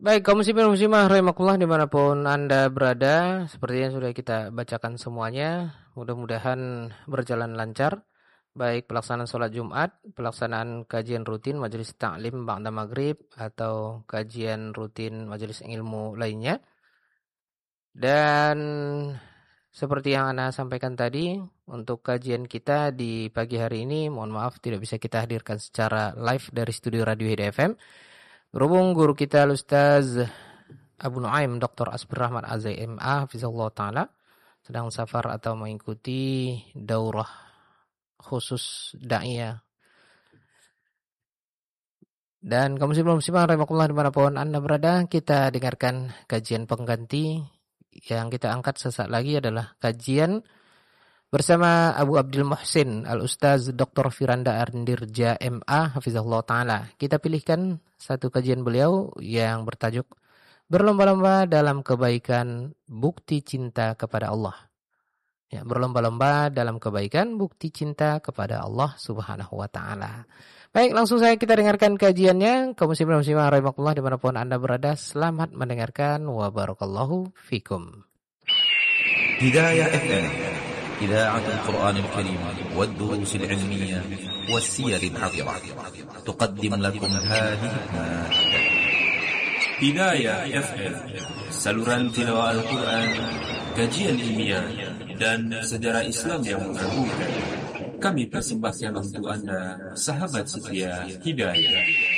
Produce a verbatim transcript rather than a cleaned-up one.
Baik, kaum muslimin dan muslimah rahimakumullah dimanapun Anda berada, seperti yang sudah kita bacakan semuanya, mudah-mudahan berjalan lancar, baik pelaksanaan sholat Jumat, pelaksanaan kajian rutin majelis taklim ba'da maghrib, atau kajian rutin majelis ilmu lainnya. Dan seperti yang Anda sampaikan tadi, untuk kajian kita di pagi hari ini, mohon maaf tidak bisa kita hadirkan secara live dari studio Radio Hidayah F M. Berhubung guru kita Ustaz Abu Nuaim Doktor Asbir Rahmat Azai M A Hafizahullah Ta'ala sedang safar atau mengikuti daurah khusus da'iyah. Dan kaum muslimin muslimah rahimakumullah dimanapun Anda berada, kita dengarkan kajian pengganti. Yang kita angkat sesaat lagi adalah kajian bersama Abu Abdul Muhsin Al-Ustaz Doktor Firanda Arndirja M A Hafizahullah Ta'ala. Kita pilihkan satu kajian beliau yang bertajuk Berlomba-lomba dalam kebaikan bukti cinta kepada Allah. Ya, berlomba-lomba dalam kebaikan bukti cinta kepada Allah Subhanahu wa Ta'ala. Baik, langsung saya kita dengarkan kajiannya. Kaum muslimin dan muslimah rahimakumullah dimanapun Anda berada, selamat mendengarkan wa barakallahu fikum. Hidayah F M إذاعة القرآن الكريم والدروس العلمية والسير العطرة تقدم لكم هذه المادة. Hidayah F M, saluran tilawah Al-Quran, kajian ilmiah, dan sejarah Islam yang mengagumkan. Kami persembahkan untuk Anda, sahabat setia Hidayah.